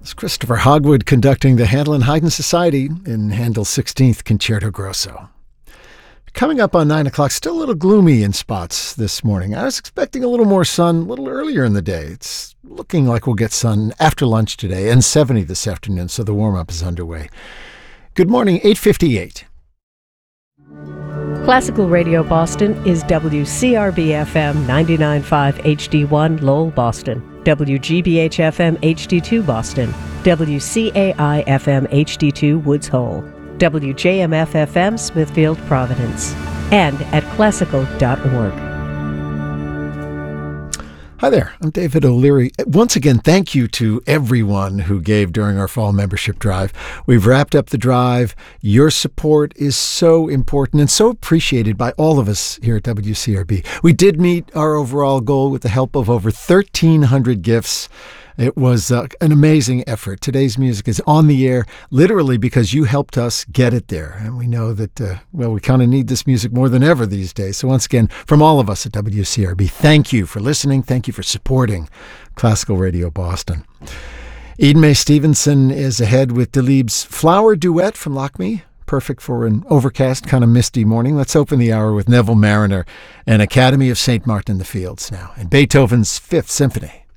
It's Christopher Hogwood conducting the Handel and Haydn Society in Handel's 16th Concerto Grosso. Coming up on 9 o'clock, still a little gloomy in spots this morning. I was expecting a little more sun a little earlier in the day. It's looking like we'll get sun after lunch today and 70 this afternoon, so the warm-up is underway. Good morning, 8:58. Classical Radio Boston is WCRB-FM 99.5 HD1 Lowell, Boston, WGBH-FM HD2 Boston, WCAI-FM HD2 Woods Hole, WJMF-FM Smithfield, Providence, and at classical.org. Hi there, I'm David O'Leary. Once again, thank you to everyone who gave during our fall membership drive. We've wrapped up the drive. Your support is so important and so appreciated by all of us here at WCRB. We did meet our overall goal with the help of over 1,300 gifts. It was an amazing effort. Today's music is on the air literally because you helped us get it there. And we know that, we kind of need this music more than ever these days. So once again, from all of us at WCRB, thank you for listening. Thank you for supporting Classical Radio Boston. Eden Mae Stevenson is ahead with Delibes' Flower Duet from Lockme. Perfect for an overcast, kind of misty morning. Let's open the hour with Neville Marriner and Academy of St. Martin in the Fields now, and Beethoven's Fifth Symphony.